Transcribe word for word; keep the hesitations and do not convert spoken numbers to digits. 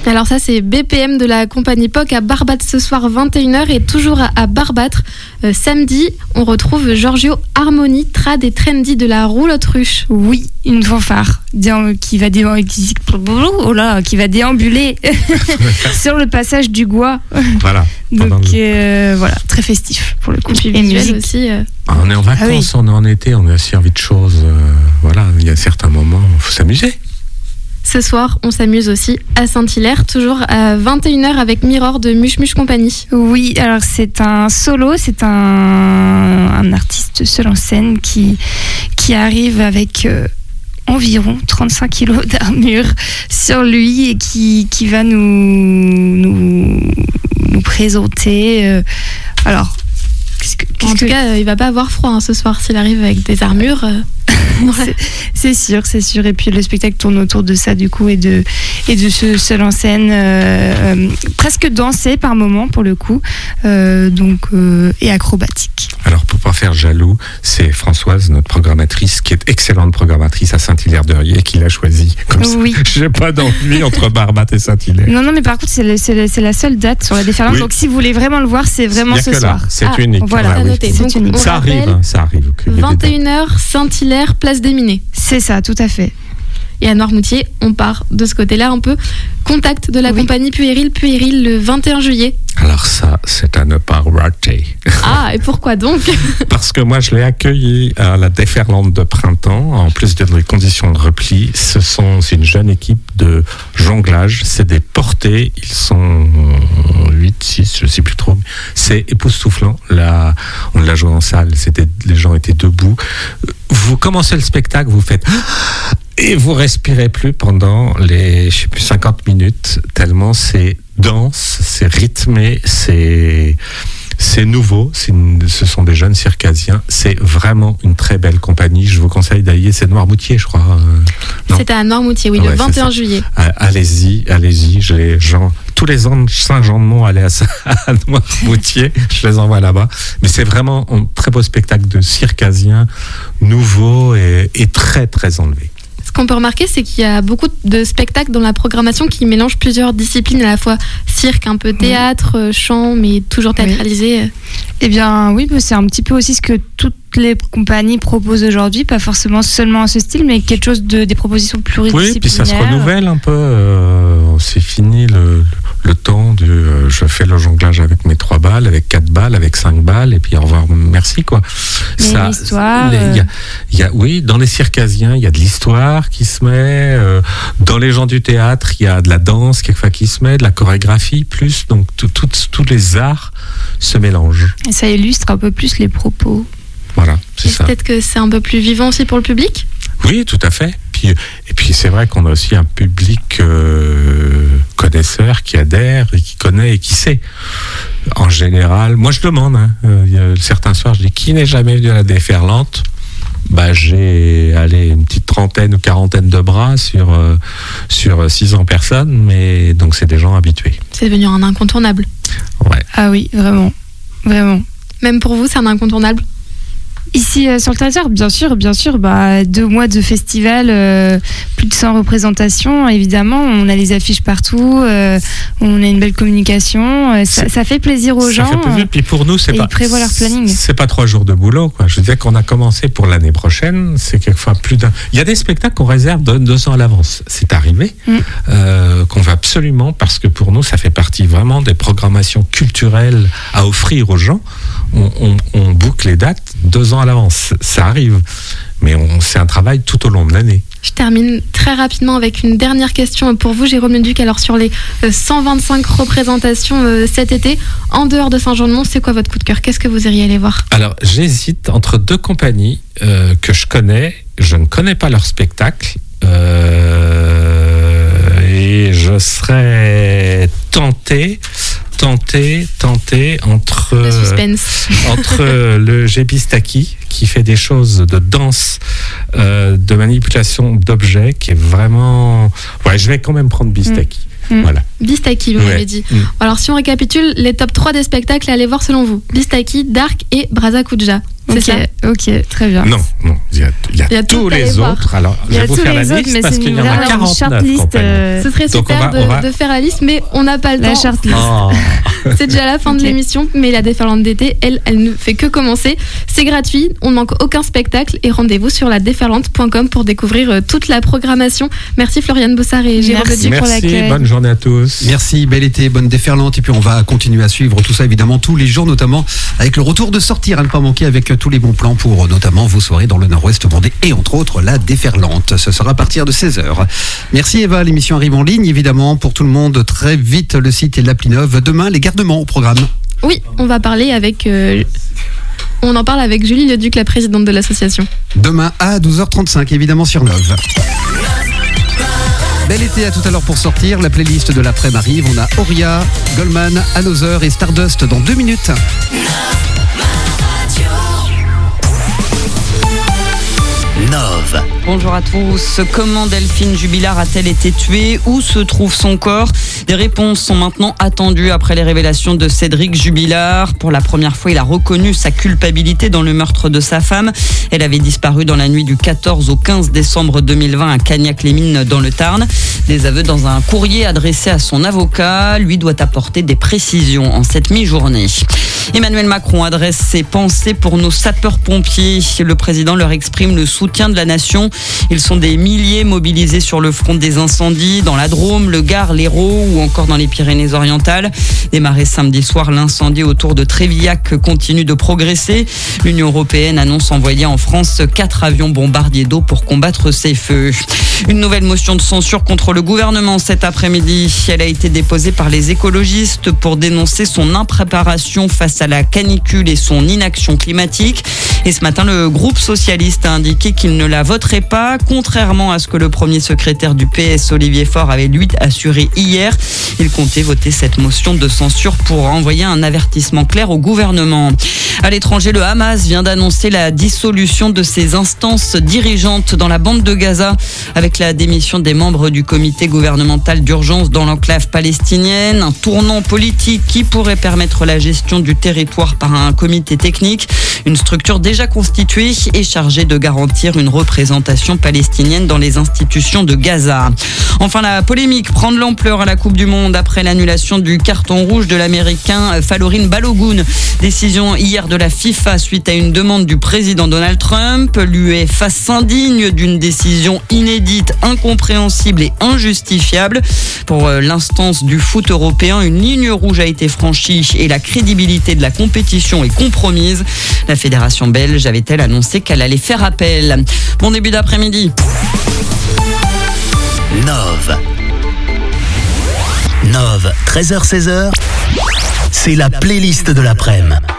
Alors ça, c'est B P M de la compagnie P O C à Barbâtre ce soir vingt et une heures. Et toujours à, à Barbâtre, euh, samedi, on retrouve Giorgio Harmony, trad et trendy de la roulotte ruche. Oui, une fanfare déam- qui, va déam- qui, oh là, qui va déambuler sur le passage du Gois. Voilà. Donc le... euh, voilà, très festif pour le coup. Et puis visuel aussi. Euh... Ah, on est en vacances, ah oui. On est en été, on a servi de choses. Euh, voilà, il y a certains moments, il faut s'amuser. Ce soir, on s'amuse aussi à Saint-Hilaire, toujours à vingt et une heures avec Mirror de Muche Muche Compagnie. Oui, alors c'est un solo, c'est un, un artiste seul en scène qui, qui arrive avec euh, environ trente-cinq kilos d'armure sur lui et qui, qui va nous, nous, nous présenter. Euh, alors, qu'est-ce que, qu'est-ce en tout que... cas, euh, il va pas avoir froid hein, ce soir s'il arrive avec des armures. Euh... c'est, c'est sûr, c'est sûr. Et puis le spectacle tourne autour de ça du coup et de et de ce seul en scène euh, euh, presque dansé par moment pour le coup, euh, donc euh, et acrobatique. Alors pour pas faire jaloux, c'est Françoise, notre programmatrice, qui est excellente programmatrice à Saint-Hilaire-de-Riez, qui l'a choisie. Comme ça, oui. J'ai pas d'envie entre Barbâtre et Saint-Hilaire. Non, non, mais par contre c'est, le, c'est, le, c'est la seule date sur la déferlante. Oui. Donc si vous voulez vraiment le voir, c'est vraiment ce soir. Là. C'est ah, unique. Voilà, oui. c'est donc, unique. Ça arrive, hein, ça arrive. vingt et une heures, Saint-Hilaire, place des Minets. C'est ça, tout à fait. Et à Noirmoutier, on part de ce côté-là un peu. Contact de la oui. compagnie Puéril Puéril le vingt et un juillet. Alors ça, c'est à ne pas rater. Ah, et pourquoi donc? Parce que moi, je l'ai accueilli à la déferlante de printemps, en plus des conditions de repli. Ce sont, c'est une jeune équipe de jonglage. C'est des portés. Ils sont huit, six, je ne sais plus trop. C'est époustouflant. Là, on l'a joué en salle. C'était, les gens étaient debout. Vous commencez le spectacle, vous faites... Et vous respirez plus pendant les, je sais plus, cinquante minutes, tellement c'est dense, c'est rythmé, c'est, c'est nouveau, c'est une, ce sont des jeunes circassiens, c'est vraiment une très belle compagnie. Je vous conseille d'aller, c'est Noirmoutier, je crois. Euh, C'était à Noirmoutier, oui, ah ouais, le vingt et un juillet. Allez-y, allez-y, je les, gens, tous les ans, Saint-Jean-de-Mont allaient à, à Noirmoutier, je les envoie là-bas. Mais c'est vraiment un très beau spectacle de circassiens, nouveau et, et très, très enlevé. Ce qu'on peut remarquer, c'est qu'il y a beaucoup de spectacles dans la programmation qui mélangent plusieurs disciplines, à la fois cirque, un peu théâtre, oui. chant, mais toujours théâtralisé. Oui. Eh bien, oui, c'est un petit peu aussi ce que toutes les compagnies proposent aujourd'hui, pas forcément seulement ce style, mais quelque chose de des propositions pluridisciplinaires. Oui, puis ça se renouvelle un peu. Euh, c'est fini le, le temps de euh, je fais le jonglage avec mes trois balles, avec quatre balles, avec cinq balles, et puis au revoir, merci quoi. Mais ça, l'histoire. Les, y a, y a, oui, dans les circassiens, il y a de l'histoire qui se met. Euh, dans les gens du théâtre, il y a de la danse quelquefois qui se met, de la chorégraphie plus. Donc tous les arts se mélangent. Et ça illustre un peu plus les propos. Voilà, c'est et ça. Peut-être que c'est un peu plus vivant aussi pour le public. Oui, tout à fait. Puis, et puis c'est vrai qu'on a aussi un public euh, connaisseur qui adhère et qui connaît et qui sait. En général, moi je demande, hein, euh, y a certains soirs, je dis qui n'est jamais venu à la déferlante. Bah, j'ai allé une petite trentaine ou quarantaine de bras sur, euh, sur six cents personnes, mais donc c'est des gens habitués. C'est devenu un incontournable. Ouais. Ah oui, vraiment, vraiment. Même pour vous, c'est un incontournable? Ici euh, sur le territoire, bien sûr, bien sûr, bah, deux mois de festival, euh, plus de cent représentations, évidemment, on a les affiches partout, euh, on a une belle communication, euh, ça, ça fait plaisir aux ça gens. Fait plaisir. Puis pour nous, c'est et pas, ils prévoient leur planning. C'est pas trois jours de boulot, quoi. Je disais qu'on a commencé pour l'année prochaine, c'est quelquefois plus d'un. Il y a des spectacles qu'on réserve de deux ans à l'avance. C'est arrivé, mm. euh, qu'on va absolument, parce que pour nous, ça fait partie vraiment des programmations culturelles à offrir aux gens. On, on, on boucle les dates deux ans à l'avance. Ça arrive, mais on, c'est un travail tout au long de l'année. Je termine très rapidement avec une dernière question pour vous, Jérôme Leduc. Alors sur les cent vingt-cinq représentations euh, cet été, en dehors de Saint-Jean-de-Mont, c'est quoi votre coup de cœur? Qu'est-ce que vous iriez aller voir? Alors j'hésite entre deux compagnies euh, que je connais. Je ne connais pas leur spectacle. Euh, et je serais tenté... Tenté, tenté entre, le suspense. entre le Gébistaki qui fait des choses de danse, euh, de manipulation d'objets, qui est vraiment... Ouais, je vais quand même prendre Bistaki. Mmh. Voilà. Bistaki, vous ouais. m'avez dit. Mmh. Alors si on récapitule, les top trois des spectacles à aller voir selon vous: Bistaki, Dark et Braza Kuja. C'est Ok, ça. ok, très bien. Non, non, il y a, il y a Il y a tout tous à aller les voir. autres. Alors, Il y je a vais vous tous faire les la autres, liste mais parce c'est qu'il y une en a vraie quarante-neuf shortlist. compagnies. euh, Ce serait Donc, on super va- de, on va- de faire la liste, mais on n'a pas le La temps. shortlist. Oh. C'est déjà la fin de Ok. l'émission, mais la déferlante d'été, elle, elle ne fait que commencer. C'est gratuit, on ne manque aucun spectacle et rendez-vous sur la déferlante point com pour découvrir euh, toute la programmation. Merci Floriane Bossard et Jérôme Merci. Leduc. pour Merci, l'accueil. bonne journée à tous. Merci, bel été, bonne déferlante. Et puis on va continuer à suivre tout ça évidemment tous les jours, notamment avec le retour de sortir à ne pas manquer avec tous les bons plans pour notamment vos soirées dans le Nord-Ouest Vendée et entre autres la déferlante. Ce sera à partir de seize heures. Merci Eva, l'émission arrive en ligne évidemment pour tout le monde très vite. Le site et l'appli neuve. Demain, les gardements au programme. Oui, on va parler avec. euh, on en parle avec Julie Leduc, la présidente de l'association. Demain à douze heures trente-cinq, évidemment sur Neuve. Bel été, à tout à l'heure pour sortir. La playlist de l'après m'arrive. On a Auria, Goldman, Another et Stardust dans deux minutes. Nove. Bonjour à tous. Comment Delphine Jubilard a-t-elle été tuée? Où se trouve son corps? Des réponses sont maintenant attendues après les révélations de Cédric Jubilard. Pour la première fois, il a reconnu sa culpabilité dans le meurtre de sa femme. Elle avait disparu dans la nuit du quatorze au quinze décembre deux mille vingt à Cagnac-les-Mines dans le Tarn. Des aveux dans un courrier adressé à son avocat. Lui doit apporter des précisions en cette mi-journée. Emmanuel Macron adresse ses pensées pour nos sapeurs-pompiers. Le président leur exprime le soutien de la nation. Ils sont des milliers mobilisés sur le front des incendies, dans la Drôme, le Gard, l'Hérault ou encore dans les Pyrénées-Orientales. Démarré samedi soir, l'incendie autour de Trévillac continue de progresser. L'Union européenne annonce envoyer en France quatre avions bombardiers d'eau pour combattre ces feux. Une nouvelle motion de censure contre le gouvernement cet après-midi. Elle a été déposée par les écologistes pour dénoncer son impréparation face à la canicule et son inaction climatique. Et ce matin, le groupe socialiste a indiqué qu'il ne la voterait pas, contrairement à ce que le premier secrétaire du P S, Olivier Faure, avait lui assuré hier. Il comptait voter cette motion de censure pour envoyer un avertissement clair au gouvernement. À l'étranger, le Hamas vient d'annoncer la dissolution de ses instances dirigeantes dans la bande de Gaza, avec la démission des membres du comité gouvernemental d'urgence dans l'enclave palestinienne. Un tournant politique qui pourrait permettre la gestion du territoire par un comité technique, une structure déjà constituée et chargée de garantir une représentation palestinienne dans les institutions de Gaza. Enfin, la polémique prend de l'ampleur à la Coupe du Monde après l'annulation du carton rouge de l'Américain Falorin Balogun. Décision hier de la FIFA suite à une demande du président Donald Trump. L'UEFA s'indigne d'une décision inédite, incompréhensible et injustifiable. Pour l'instance du foot européen, une ligne rouge a été franchie et la crédibilité de la compétition est compromise. La fédération belge avait-elle annoncé qu'elle allait faire appel. Bon début d'après-midi. Nove. Nove, treize heures seize heures, c'est la playlist de l'après-midi.